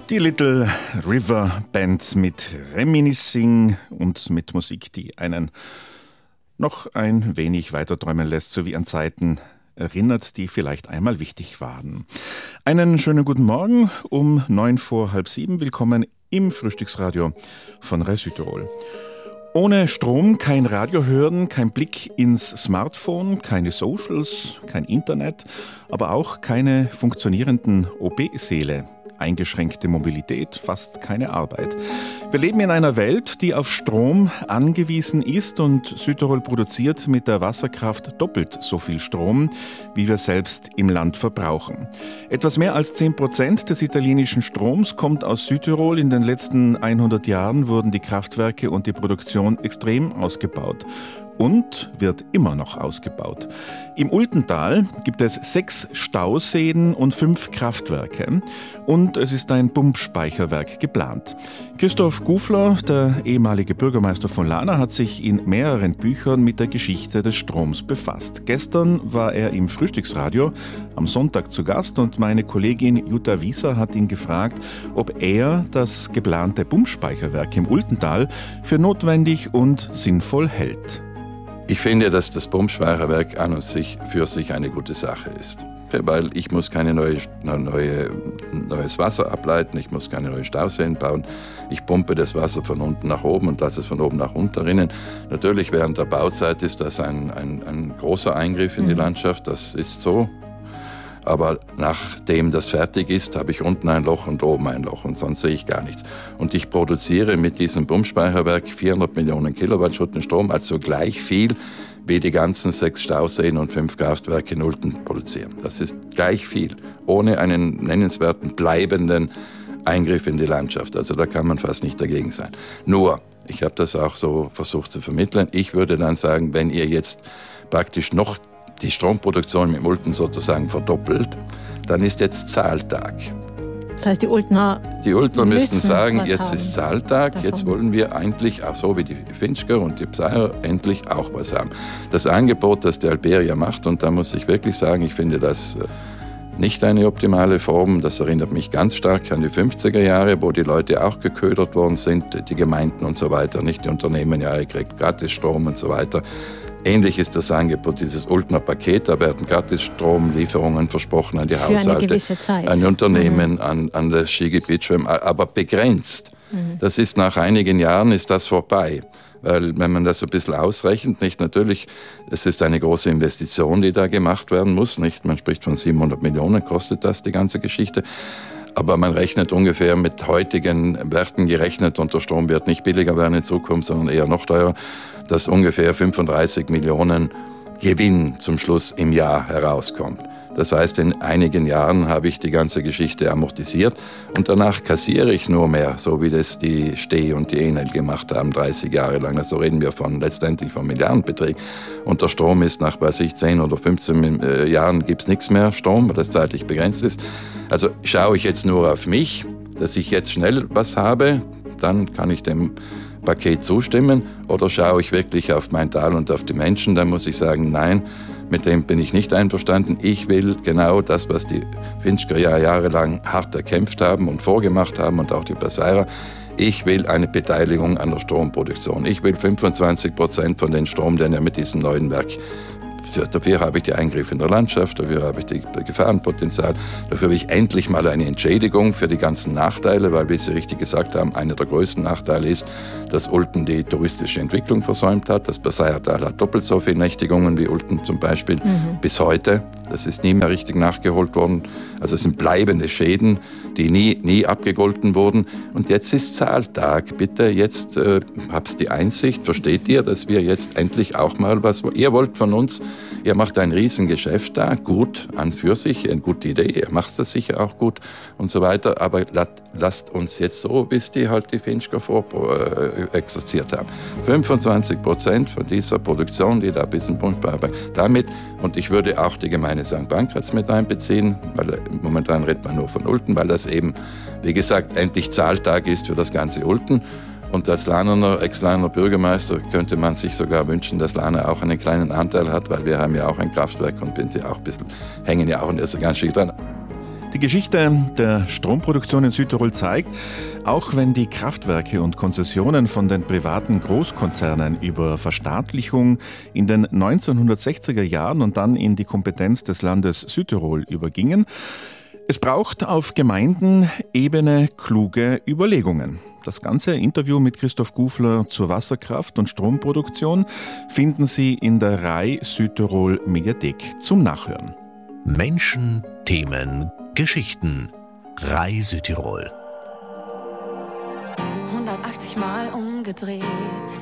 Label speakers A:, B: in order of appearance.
A: Die Little River Band mit Reminiscing und mit Musik, die einen noch ein wenig weiter träumen lässt, sowie an Zeiten erinnert, die vielleicht einmal wichtig waren. Einen schönen guten Morgen um 6:09 vor halb 7. Willkommen im Frühstücksradio von Rai Südtirol. Ohne Strom kein Radio hören, kein Blick ins Smartphone, keine Socials, kein Internet, aber auch keine funktionierenden OB-Säle. Eingeschränkte Mobilität, fast keine Arbeit. Wir leben in einer Welt, die auf Strom angewiesen ist, und Südtirol produziert mit der Wasserkraft doppelt so viel Strom, wie wir selbst im Land verbrauchen. Etwas mehr als 10% des italienischen Stroms kommt aus Südtirol. In den letzten 100 Jahren wurden die Kraftwerke und die Produktion extrem ausgebaut. Und wird immer noch ausgebaut. Im Ultental gibt es 6 Stauseen und 5 Kraftwerke. Und es ist ein Pumpspeicherwerk geplant. Christoph Gufler, der ehemalige Bürgermeister von Lana, hat sich in mehreren Büchern mit der Geschichte des Stroms befasst. Gestern war er im Frühstücksradio am Sonntag zu Gast und meine Kollegin Jutta Wieser hat ihn gefragt, ob er das geplante Pumpspeicherwerk im Ultental für notwendig und sinnvoll hält.
B: Ich finde, dass das Pumpspeicherwerk an und für sich eine gute Sache ist. Weil ich muss keine neues Wasser ableiten, ich muss keine neuen Stauseen bauen. Ich pumpe das Wasser von unten nach oben und lasse es von oben nach unten rinnen. Natürlich während der Bauzeit ist das ein großer Eingriff in die Landschaft, das ist so. Aber nachdem das fertig ist, habe ich unten ein Loch und oben ein Loch und sonst sehe ich gar nichts. Und ich produziere mit diesem Pumpspeicherwerk 400 Millionen Kilowattstunden Strom, also gleich viel, wie die ganzen 6 Stauseen und 5 Kraftwerke in Ulten produzieren. Das ist gleich viel, ohne einen nennenswerten, bleibenden Eingriff in die Landschaft. Also da kann man fast nicht dagegen sein. Nur, ich habe das auch so versucht zu vermitteln, ich würde dann sagen, wenn ihr jetzt praktisch noch die Stromproduktion mit Ulten sozusagen verdoppelt, dann ist jetzt Zahltag.
C: Das heißt, die Ultner
B: müssen sagen, jetzt ist Zahltag, davon. Jetzt wollen wir eigentlich, auch so wie die Finchker und die Pseier, endlich auch was haben. Das Angebot, das die Alberia macht, und da muss ich wirklich sagen, ich finde das nicht eine optimale Form. Das erinnert mich ganz stark an die 50er Jahre, wo die Leute auch geködert worden sind, die Gemeinden und so weiter, nicht die Unternehmen, ja, ihr kriegt gratis Strom und so weiter. Ähnlich ist das Angebot, dieses Ultner Paket. Da werden Gratis-Stromlieferungen versprochen an die Haushalte,
C: für eine gewisse Zeit.
B: An Unternehmen, an das Skigebiet, aber begrenzt. Das ist nach einigen Jahren ist das vorbei. Weil wenn man das ein bisschen ausrechnet, nicht natürlich, es ist eine große Investition, die da gemacht werden muss. Nicht? Man spricht von 700 Millionen, kostet das die ganze Geschichte. Aber man rechnet ungefähr mit heutigen Werten gerechnet, und der Strom wird nicht billiger werden in Zukunft, sondern eher noch teurer, dass ungefähr 35 Millionen Gewinn zum Schluss im Jahr herauskommt. Das heißt, in einigen Jahren habe ich die ganze Geschichte amortisiert und danach kassiere ich nur mehr, so wie das die Steh und die Enel gemacht haben, 30 Jahre lang. Also reden wir letztendlich von Milliardenbeträgen. Und der Strom ist nach, 10 oder 15 Jahren gibt es nichts mehr Strom, weil das zeitlich begrenzt ist. Also schaue ich jetzt nur auf mich, dass ich jetzt schnell was habe, dann kann ich dem Paket zustimmen, oder schaue ich wirklich auf mein Tal und auf die Menschen, dann muss ich sagen, nein, mit dem bin ich nicht einverstanden. Ich will genau das, was die Finchker jahrelang hart erkämpft haben und vorgemacht haben, und auch die Pseier. Ich will eine Beteiligung an der Stromproduktion. Ich will 25% von dem Strom, den er mit diesem neuen Werk. Dafür habe ich die Eingriffe in der Landschaft, dafür habe ich das Gefahrenpotenzial, dafür will ich endlich mal eine Entschädigung für die ganzen Nachteile, weil, wie Sie richtig gesagt haben, einer der größten Nachteile ist, dass Ulten die touristische Entwicklung versäumt hat. Das Pseiertal hat doppelt so viele Nächtigungen wie Ulten zum Beispiel bis heute. Das ist nie mehr richtig nachgeholt worden. Also es sind bleibende Schäden, die nie abgegolten wurden. Und jetzt ist Zahltag. Bitte, jetzt habt die Einsicht, versteht ihr, dass wir jetzt endlich auch mal was... Ihr wollt von uns, ihr macht ein Riesengeschäft da, gut an für sich, eine gute Idee, ihr macht das sicher auch gut und so weiter, aber lasst uns jetzt so, bis die halt die Finchker exerziert haben. 25% von dieser Produktion, die da bis in Punkt war, damit, und ich würde auch die Gemeinde St. Pankraz mit einbeziehen, weil momentan redet man nur von Ulten, weil das eben, wie gesagt, endlich Zahltag ist für das ganze Ulten. Und als Ex-Laner Bürgermeister könnte man sich sogar wünschen, dass Lana auch einen kleinen Anteil hat, weil wir haben ja auch ein Kraftwerk und hängen ja auch in dieser ganzen Geschichte dran.
A: Die Geschichte der Stromproduktion in Südtirol zeigt, auch wenn die Kraftwerke und Konzessionen von den privaten Großkonzernen über Verstaatlichung in den 1960er Jahren und dann in die Kompetenz des Landes Südtirol übergingen, es braucht auf Gemeindenebene kluge Überlegungen. Das ganze Interview mit Christoph Gufler zur Wasserkraft- und Stromproduktion finden Sie in der RAI Südtirol Mediathek zum Nachhören.
D: Menschen, Themen, Geschichten. RAI Südtirol.
E: 180 Mal umgedreht.